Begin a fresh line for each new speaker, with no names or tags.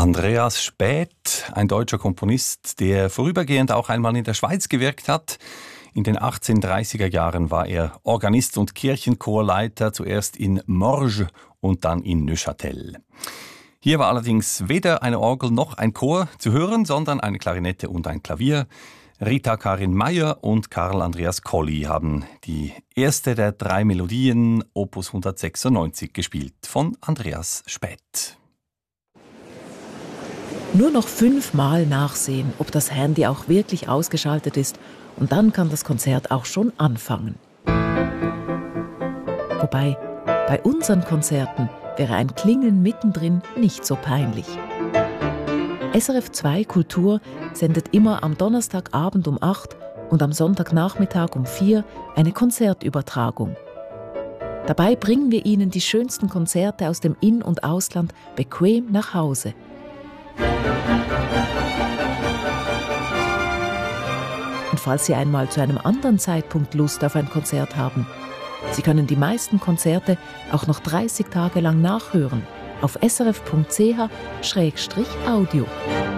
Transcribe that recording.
Andreas Späth, ein deutscher Komponist, der vorübergehend auch einmal in der Schweiz gewirkt hat. In den 1830er Jahren war er Organist und Kirchenchorleiter, zuerst in Morges und dann in Neuchâtel. Hier war allerdings weder eine Orgel noch ein Chor zu hören, sondern eine Klarinette und ein Klavier. Rita Karin Meyer und Karl Andreas Colli haben die erste der 3 Melodien Opus 196 gespielt von Andreas Späth.
Nur noch 5-mal nachsehen, ob das Handy auch wirklich ausgeschaltet ist, und dann kann das Konzert auch schon anfangen. Wobei, bei unseren Konzerten wäre ein Klingeln mittendrin nicht so peinlich. SRF 2 Kultur sendet immer am Donnerstagabend um 8 und am Sonntagnachmittag um 4 eine Konzertübertragung. Dabei bringen wir Ihnen die schönsten Konzerte aus dem In- und Ausland bequem nach Hause. Und falls Sie einmal zu einem anderen Zeitpunkt Lust auf ein Konzert haben, Sie können die meisten Konzerte auch noch 30 Tage lang nachhören auf srf.ch/audio.